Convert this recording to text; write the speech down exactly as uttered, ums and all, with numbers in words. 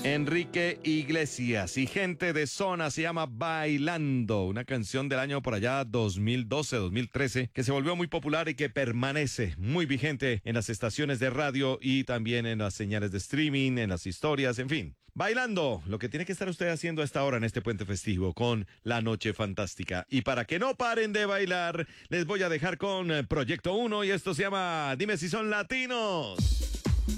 Enrique Iglesias y Gente de Zona se llama Bailando, una canción del año por allá dos mil doce, dos mil trece, que se volvió muy popular y que permanece muy vigente en las estaciones de radio y también en las señales de streaming, en las historias, en fin. Bailando, lo que tiene que estar usted haciendo a esta hora en este puente festivo con La Noche Fantástica. Y para que no paren de bailar, les voy a dejar con Proyecto Uno y esto se llama Dime si son latinos.